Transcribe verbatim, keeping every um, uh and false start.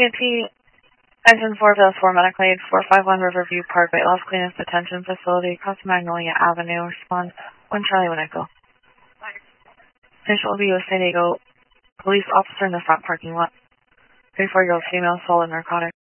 T, Engine four, Bill four, Medical Aid, four five one Riverview Parkway, Los Cleaners Detention Facility, across Magnolia Avenue. Respond one Charlie when I go. Patient will be with San Diego police officer in the front parking lot. thirty-four-year-old female, sold in narcotics.